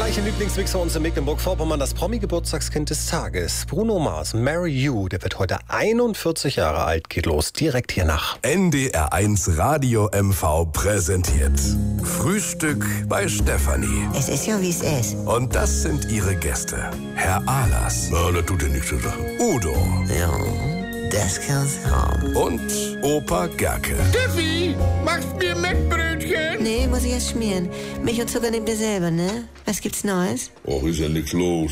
gleich im Lieblingsmix für uns in Mecklenburg-Vorpommern das Promi-Geburtstagskind des Tages. Bruno Mars, Marry You, der wird heute 41 Jahre alt, geht los, direkt hier nach. NDR1 Radio MV präsentiert Frühstück bei Stefanie. Es ist ja, wie es ist. Und das sind ihre Gäste. Herr Ahlers. Na, das tut ja nichts zur Sache. Udo. Ja, das kann's haben. Und Opa Gerke. Steffi, machst mir Mettbrötchen? Nee, muss ich erst schmieren. Milch und Zucker nehmt ihr selber, ne? Was gibt's Neues? Och, ist ja nix los.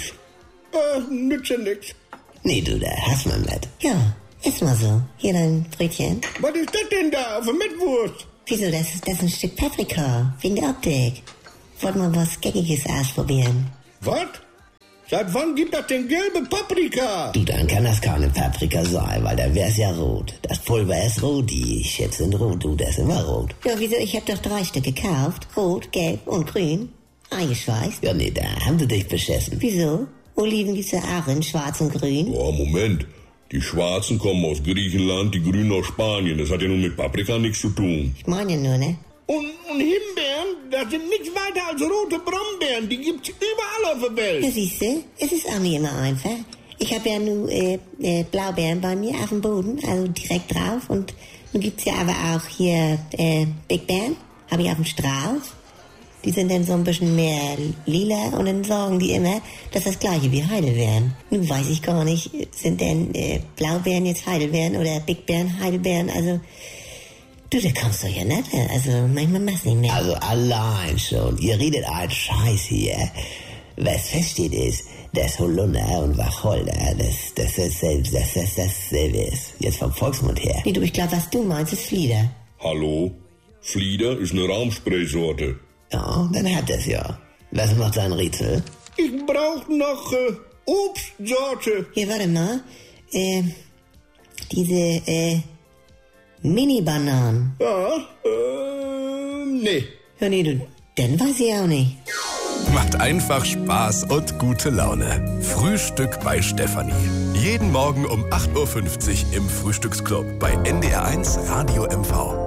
Nützt ja nix. Nee, du, da hast man was. Ja, ist mal so. Hier dein Brötchen. Was ist das denn da auf der Mettwurst? Wieso, das ist ein Stück Paprika. Wegen der Optik. Wollt mal was Geckiges ausprobieren. Was? Seit wann gibt das denn gelbe Paprika? Du, dann kann das keine Paprika sein, weil dann wär's ja rot. Das Pulver ist rot, die Chips sind rot, du, das ist immer rot. Ja, wieso, ich hab doch 3 Stück gekauft. Rot, gelb und grün. Eingeschweißt. Ja, nee, da haben sie dich beschissen. Wieso? Oliven gibt's ja auch in schwarz und grün. Oh, Moment. Die Schwarzen kommen aus Griechenland, die Grünen aus Spanien. Das hat ja nun mit Paprika nichts zu tun. Ich meine nur, ne? Und Himbeeren, das sind nichts weiter als rote Brombeeren. Die gibt's überall auf der Welt. Ja, siehste, es ist auch nicht immer einfach. Ich habe ja nur Blaubeeren bei mir auf dem Boden, also direkt drauf. Und nun gibt's ja aber auch hier Big Beeren, habe ich auf dem Strauß. Die sind dann so ein bisschen mehr lila und dann sorgen die immer, dass das gleiche wie Heidelbeeren. Nun weiß ich gar nicht, sind denn Blaubeeren jetzt Heidelbeeren oder Big Beeren Heidelbeeren, also... Du, da kommst du ja nicht, also manchmal machst du nicht mehr. Also allein schon, ihr redet einen Scheiß hier. Was feststeht ist, dass Holunder und Wacholder, das dasselbe ist. Jetzt vom Volksmund her. Nee, du, ich glaube, was du meinst, ist Flieder. Hallo? Flieder ist eine Raumspraysorte. Ja, dann hat das ja. Was macht sein Rätsel? Ich brauch noch Obstsorte. Hier, warte mal. Diese, Mini-Bananen. Ja, nee. Ja, nee, du, dann weiß ich auch nicht. Macht einfach Spaß und gute Laune. Frühstück bei Stefanie. Jeden Morgen um 8.50 Uhr im Frühstücksclub bei NDR1 Radio MV.